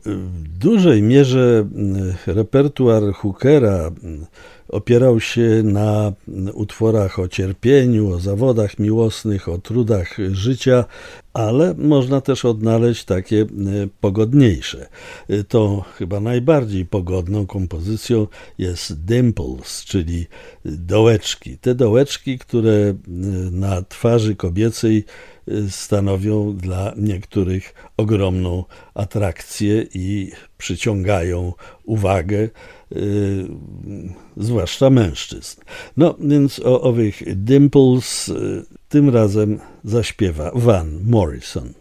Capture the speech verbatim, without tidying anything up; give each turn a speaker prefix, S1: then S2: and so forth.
S1: W dużej mierze repertuar Hookera opierał się na utworach o cierpieniu, o zawodach miłosnych, o trudach życia, ale można też odnaleźć takie pogodniejsze. Tą chyba najbardziej pogodną kompozycją jest Dimples, czyli dołeczki. Te dołeczki, które na twarzy kobiecej stanowią dla niektórych ogromną atrakcję i przyciągają uwagę, yy, zwłaszcza mężczyzn. No więc o owych Dimples yy, tym razem zaśpiewa Van Morrison.